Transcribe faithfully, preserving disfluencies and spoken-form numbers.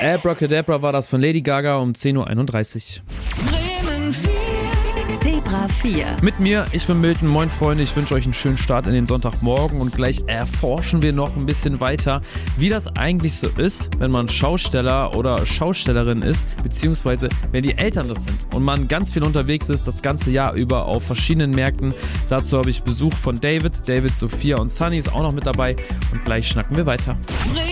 Abracadabra war das von Lady Gaga um zehn Uhr einunddreißig. Bremen vier. Zebra vier. Mit mir, ich bin Milton, moin Freunde, ich wünsche euch einen schönen Start in den Sonntagmorgen und gleich erforschen wir noch ein bisschen weiter, wie das eigentlich so ist, wenn man Schausteller oder Schaustellerin ist, beziehungsweise wenn die Eltern das sind und man ganz viel unterwegs ist, das ganze Jahr über auf verschiedenen Märkten. Dazu habe ich Besuch von David, David, Sophia und Sunny ist auch noch mit dabei und gleich schnacken wir weiter.